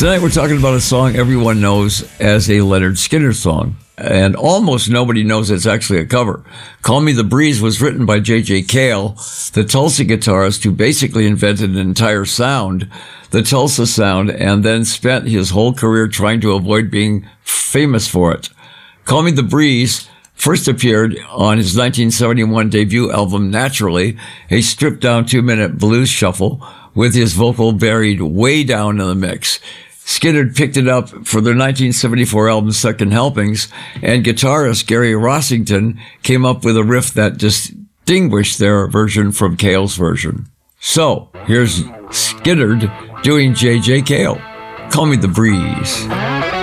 Tonight we're talking about a song everyone knows as a Lynyrd Skynyrd song, and almost nobody knows it's actually a cover. Call Me the Breeze was written by J.J. Cale, the Tulsa guitarist who basically invented an entire sound, the Tulsa sound, and then spent his whole career trying to avoid being famous for it. Call Me the Breeze first appeared on his 1971 debut album Naturally, a stripped-down 2-minute blues shuffle with his vocal buried way down in the mix. Skynyrd picked it up for their 1974 album Second Helpings, and guitarist Gary Rossington came up with a riff that distinguished their version from Cale's version. So, here's Skynyrd doing J.J. Cale. Call Me the Breeze.